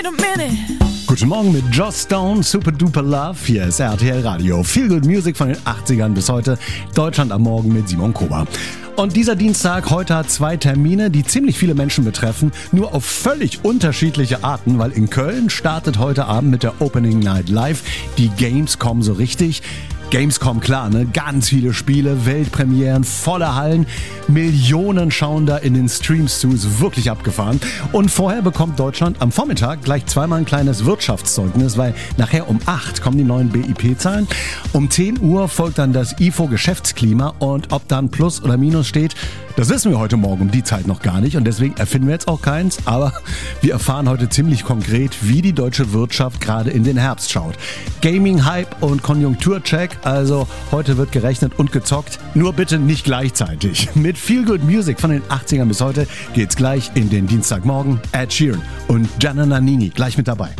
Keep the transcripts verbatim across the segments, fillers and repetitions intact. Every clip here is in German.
Guten Morgen mit Joss Stone, Super Duper Love. Hier ist R T L Radio. Feel Good Music von den achtzigern bis heute. Deutschland am Morgen mit Simon Kober. Und dieser Dienstag heute hat zwei Termine, die ziemlich viele Menschen betreffen, nur auf völlig unterschiedliche Arten, weil in Köln startet heute Abend mit der Opening Night Live die Gamescom so richtig. Gamescom, klar, ne? Ganz viele Spiele, Weltpremieren, volle Hallen, Millionen schauen da in den Streams zu, ist wirklich abgefahren. Und vorher bekommt Deutschland am Vormittag gleich zweimal ein kleines Wirtschaftszeugnis, weil nachher um acht kommen die neuen B I P-Zahlen. Um zehn Uhr folgt dann das I F O-Geschäftsklima und ob dann Plus oder Minus steht, das wissen wir heute Morgen um die Zeit noch gar nicht und deswegen erfinden wir jetzt auch keins, aber wir erfahren heute ziemlich konkret, wie die deutsche Wirtschaft gerade in den Herbst schaut. Gaming-Hype und Konjunkturcheck, also heute wird gerechnet und gezockt, nur bitte nicht gleichzeitig. Mit Feel Good Music von den achtzigern bis heute geht's gleich in den Dienstagmorgen. Ed Sheeran und Gianna Nannini gleich mit dabei.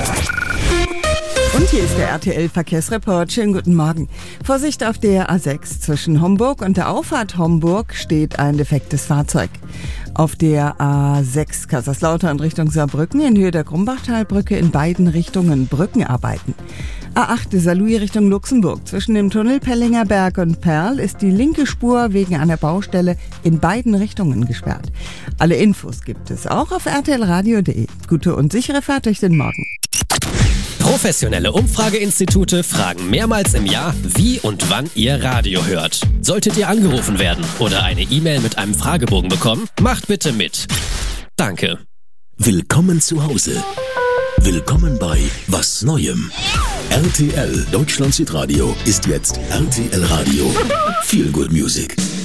Und hier ist der R T L-Verkehrsreport. Schönen guten Morgen. Vorsicht auf der A sechs. Zwischen Homburg und der Auffahrt Homburg steht ein defektes Fahrzeug. Auf der A sechs Kaiserslautern Richtung Saarbrücken in Höhe der Grumbachtalbrücke in beiden Richtungen Brückenarbeiten. A acht Saarlouis Richtung Luxemburg. Zwischen dem Tunnel Pellinger Berg und Perl ist die linke Spur wegen einer Baustelle in beiden Richtungen gesperrt. Alle Infos gibt es auch auf r t l radio punkt d e. Gute und sichere Fahrt durch den Morgen. Professionelle Umfrageinstitute fragen mehrmals im Jahr, wie und wann ihr Radio hört. Solltet ihr angerufen werden oder eine E-Mail mit einem Fragebogen bekommen, macht bitte mit. Danke. Willkommen zu Hause. Willkommen bei Was Neuem. R T L Deutschland Südradio ist jetzt R T L Radio. Feel Good Music.